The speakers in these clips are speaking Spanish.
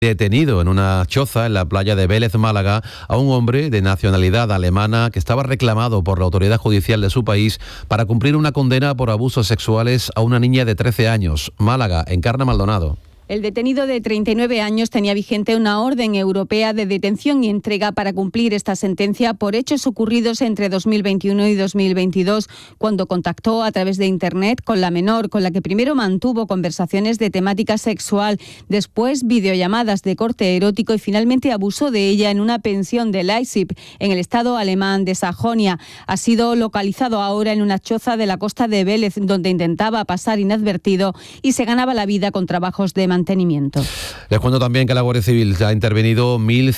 Detenido en una choza en la playa de Vélez, Málaga, a un hombre de nacionalidad alemana que estaba reclamado por la autoridad judicial de su país para cumplir una condena por abusos sexuales a una niña de 13 años. Málaga, Encarna Maldonado. El detenido de 39 años tenía vigente una orden europea de detención y entrega para cumplir esta sentencia por hechos ocurridos entre 2021 y 2022, cuando contactó a través de Internet con la menor, con la que primero mantuvo conversaciones de temática sexual, después videollamadas de corte erótico y finalmente abusó de ella en una pensión de Leipzig, en el estado alemán de Sajonia. Ha sido localizado ahora en una choza de la costa de Vélez, donde intentaba pasar inadvertido y se ganaba la vida con trabajos de mantenimiento. Les cuento también que la Guardia Civil ha intervenido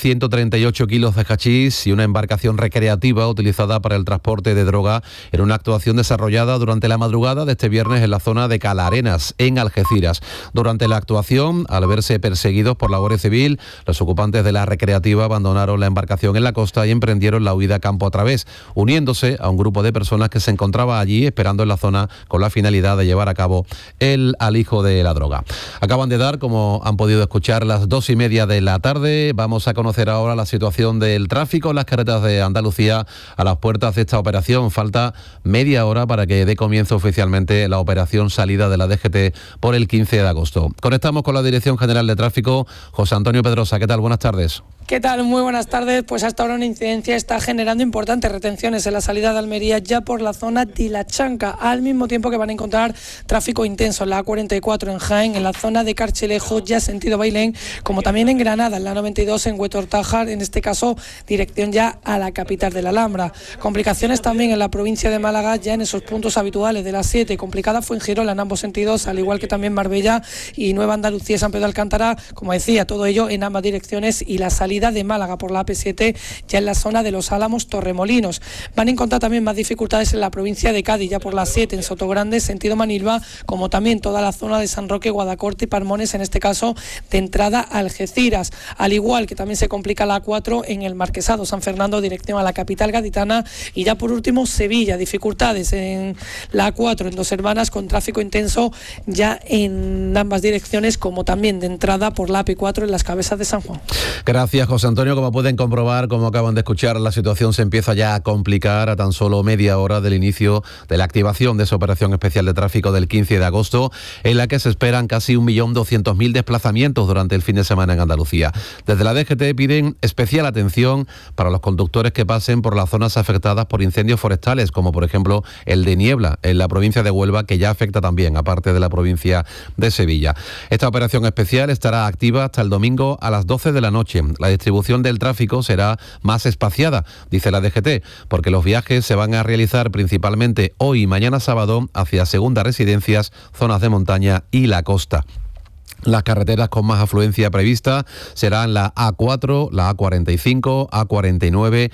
1.138 kilos de hachís y una embarcación recreativa utilizada para el transporte de droga en una actuación desarrollada durante la madrugada de este viernes en la zona de Calarenas, en Algeciras. Durante la actuación, al verse perseguidos por la Guardia Civil, los ocupantes de la recreativa abandonaron la embarcación en la costa y emprendieron la huida campo a través, uniéndose a un grupo de personas que se encontraba allí esperando en la zona con la finalidad de llevar a cabo el alijo de la droga. Acaban de dar, como han podido escuchar, las 2:30 de la tarde. Vamos a conocer ahora la situación del tráfico en las carreteras de Andalucía a las puertas de esta operación. Falta media hora para que dé comienzo oficialmente la operación salida de la DGT por el 15 de agosto. Conectamos con la Dirección General de Tráfico. José Antonio Pedrosa, ¿qué tal? Buenas tardes. ¿Qué tal? Muy buenas tardes. Pues hasta ahora una incidencia está generando importantes retenciones en la salida de Almería ya por la zona de La Chanca, al mismo tiempo que van a encontrar tráfico intenso en la A44 en Jaén, en la zona de Carchelejo, ya sentido Bailén, como también en Granada, en la 92 en Huetor-Tájar, en este caso dirección ya a la capital de la Alhambra. Complicaciones también en la provincia de Málaga, ya en esos puntos habituales de las 7, complicada Fuengirola en ambos sentidos, al igual que también Marbella y Nueva Andalucía, San Pedro de Alcántara, como decía, todo ello en ambas direcciones, y la salida de Málaga por la AP7 ya en la zona de Los Álamos, Torremolinos. Van a encontrar también más dificultades en la provincia de Cádiz, ya por la 7 en Sotogrande, sentido Manilva, como también toda la zona de San Roque, Guadacorte y Palmones, en este caso de entrada a Algeciras, al igual que también se complica la A4 en el Marquesado, San Fernando, dirección a la capital gaditana, y ya por último Sevilla, dificultades en la A4 en Dos Hermanas con tráfico intenso ya en ambas direcciones, como también de entrada por la AP4 en las Cabezas de San Juan. Gracias, José Antonio. Como pueden comprobar, como acaban de escuchar, la situación se empieza ya a complicar a tan solo media hora del inicio de la activación de esa operación especial de tráfico del 15 de agosto, en la que se esperan casi 1.200.000 desplazamientos durante el fin de semana en Andalucía. Desde la DGT piden especial atención para los conductores que pasen por las zonas afectadas por incendios forestales, como por ejemplo el de Niebla, en la provincia de Huelva, que ya afecta también, aparte de la provincia de Sevilla. Esta operación especial estará activa hasta el domingo a las 12 de la noche. La distribución del tráfico será más espaciada, dice la DGT, porque los viajes se van a realizar principalmente hoy y mañana sábado hacia segundas residencias, zonas de montaña y la costa. Las carreteras con más afluencia prevista serán la A4, la A45, A49,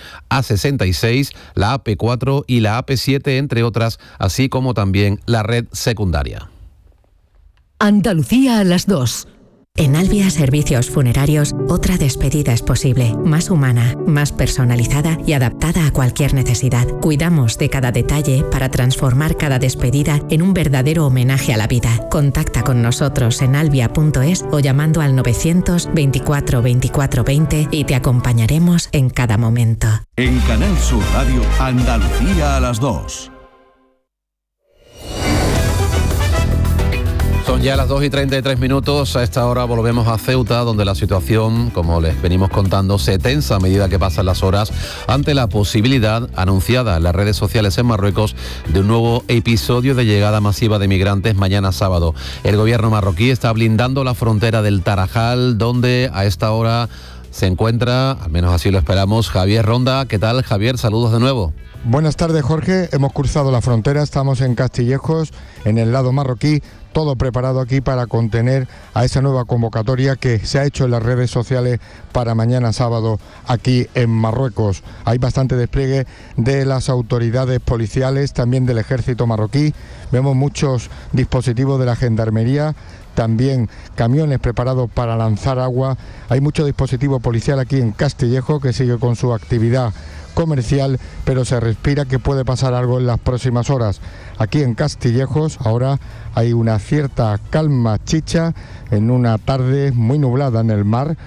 A66, la AP4 y la AP7, entre otras, así como también la red secundaria. Andalucía a las 2. En Albia Servicios Funerarios, otra despedida es posible, más humana, más personalizada y adaptada a cualquier necesidad. Cuidamos de cada detalle para transformar cada despedida en un verdadero homenaje a la vida. Contacta con nosotros en albia.es o llamando al 924 24 20 y te acompañaremos en cada momento. En Canal Sur Radio, Andalucía a las 2. Son ya las 2:33. A esta hora volvemos a Ceuta, donde la situación, como les venimos contando, se tensa a medida que pasan las horas ante la posibilidad anunciada en las redes sociales en Marruecos de un nuevo episodio de llegada masiva de migrantes mañana sábado. El gobierno marroquí está blindando la frontera del Tarajal, donde a esta hora se encuentra, al menos así lo esperamos, Javier Ronda. ¿Qué tal, Javier? Saludos de nuevo. Buenas tardes, Jorge. Hemos cruzado la frontera, estamos en Castillejos, en el lado marroquí, todo preparado aquí para contener a esa nueva convocatoria que se ha hecho en las redes sociales para mañana sábado aquí en Marruecos. Hay bastante despliegue de las autoridades policiales, también del ejército marroquí. Vemos muchos dispositivos de la gendarmería, también camiones preparados para lanzar agua. Hay mucho dispositivo policial aquí en Castillejo que sigue con su actividad comercial, pero se respira que puede pasar algo en las próximas horas. Aquí en Castillejos ahora hay una cierta calma chicha en una tarde muy nublada en el mar,